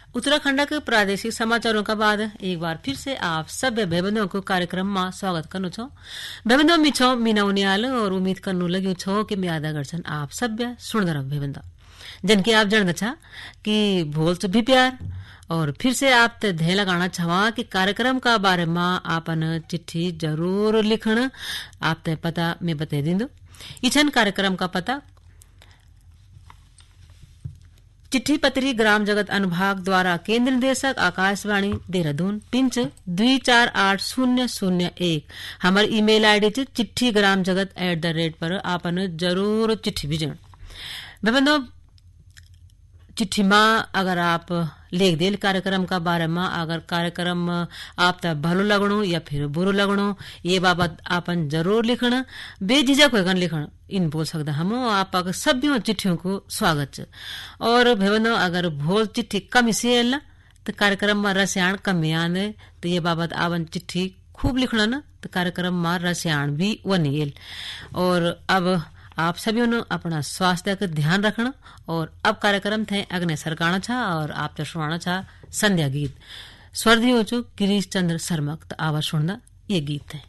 उत्तराखंड के प्रादेशिक समाचारों का बाद एक बार फिर से आप सभ्य भाई-बंधुओं को कार्यक्रम में स्वागत करनु छो। भाई-बंधुओं मी छो मीना उनियाल और उम्मीद करनु लग्यो छो कि मैं आधा गर्छन आप सभ्य सुनद रहो भाई-बंधुओं। जनकी आप जानना छा कि भोल से भी प्यार और फिर से आप ते ध्यान लगाना छवा कि कार्यक्रम का बारे में आपन चिट्ठी जरूर लिखण आप ते पता मैं बता दिंदो। इछन कार्यक्रम का पता चिट्ठी पत्री ग्राम जगत अनुभाग द्वारा केंद्र निदेशक आकाशवाणी देहरादून पिंच 248001 हमार ईमेल आईडी चिट्ठी ग्राम जगत @पर आपन जरूर चिट्ठी भेजण। भाई-बंधुओं चिट्ठी में अगर आप लिख देल कार्यक्रम का बारे में अगर कार्यक्रम आप तक भलो लगणो या फिर बुरो लगणो ये बाबत आपन जरूर लिखण बेझिझक होकर लिखण इन बोल सकदा हम आप सभी चिट्ठियों को स्वागत और भाई-बंधुओं अगर भोल चिट्ठी कम से तो कार्यक्रम में रसायन कम आने तो ये बाबत आपन चिट्ठी खूब लिखना न तो कार्यक्रम में रसायन भी वनील। और अब आप सभी ने अपना स्वास्थ्य का ध्यान रखना और अब कार्यक्रम थे अग्नि सरकाना छा और आप तो सुनाना छा संध्या गीत स्वर्दियों चो गिरीश चंद्र शर्मा आवाज सुनना ये गीत है।